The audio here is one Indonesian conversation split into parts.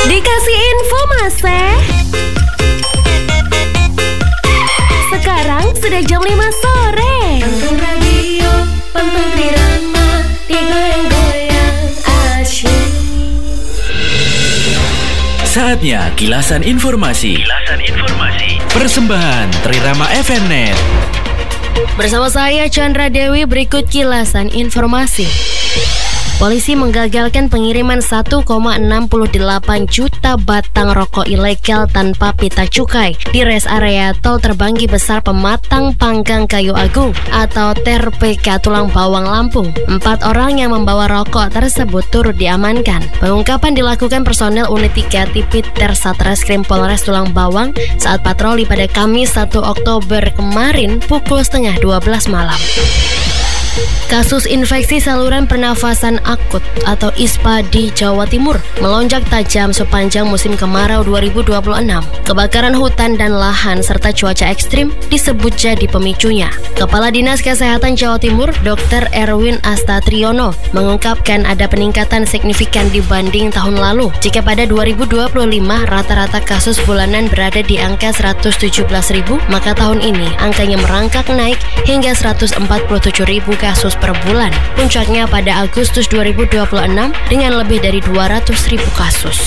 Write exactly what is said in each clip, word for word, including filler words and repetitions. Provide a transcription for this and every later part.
Dikasih info Mase. Sekarang sudah jam lima sore. Pantun radio, pantun Trirama, digoyang-goyang asyik. Saatnya kilasan informasi. Kilasan informasi. Persembahan Trirama F M Net. Bersama saya Chandra Dewi, berikut kilasan informasi. Polisi menggagalkan pengiriman satu koma enam delapan juta batang rokok ilegal tanpa pita cukai di res area tol Terbanggi Besar Pematang Panggang Kayu Agung atau T R P K Tulang Bawang Lampung. Empat orang yang membawa rokok tersebut turut diamankan. Pengungkapan dilakukan personel unit tiga Tipit Ter Satreskrim Polres Tulang Bawang saat patroli pada Kamis satu Oktober kemarin pukul setengah dua belas malam. Kasus infeksi saluran pernafasan akut atau I S P A di Jawa Timur melonjak tajam sepanjang musim kemarau dua ribu dua puluh enam. Kebakaran hutan dan lahan serta cuaca ekstrim disebut jadi pemicunya. Kepala Dinas Kesehatan Jawa Timur, Dokter Erwin Astatriono, mengungkapkan ada peningkatan signifikan dibanding tahun lalu. Jika pada dua ribu dua puluh lima rata-rata kasus bulanan berada di angka seratus tujuh belas ribu, maka tahun ini angkanya merangkak naik hingga seratus empat puluh tujuh ribu kasus per bulan. Puncaknya pada Agustus dua ribu dua puluh enam dengan lebih dari dua ratus ribu kasus.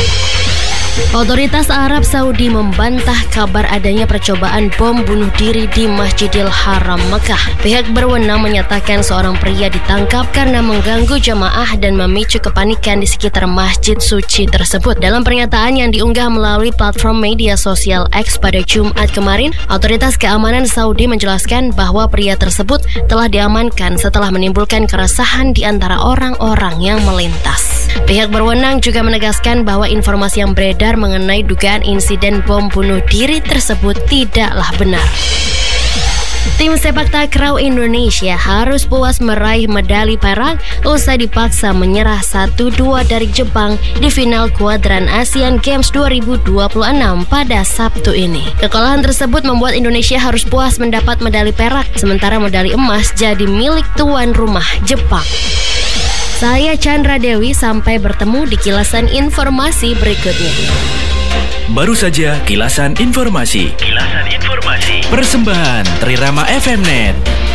Otoritas Arab Saudi membantah kabar adanya percobaan bom bunuh diri di Masjidil Haram Mekah. Pihak berwenang menyatakan seorang pria ditangkap karena mengganggu jamaah dan memicu kepanikan di sekitar masjid suci tersebut. Dalam pernyataan yang diunggah melalui platform media sosial X pada Jumat kemarin, otoritas keamanan Saudi menjelaskan bahwa pria tersebut telah diamankan setelah menimbulkan keresahan di antara orang-orang yang melintas. Pihak berwenang juga menegaskan bahwa informasi yang beredar mengenai dugaan insiden bom bunuh diri tersebut tidaklah benar. Tim sepak takraw Indonesia harus puas meraih medali perak usai dipaksa menyerah satu dua dari Jepang di final kuadran Asian Games dua ribu dua puluh enam pada Sabtu ini. Kekalahan tersebut membuat Indonesia harus puas mendapat medali perak, sementara medali emas jadi milik tuan rumah Jepang. Saya Chandra Dewi, sampai bertemu di kilasan informasi berikutnya. Baru saja kilasan informasi. Kilasan informasi. Persembahan Trirama F M Net.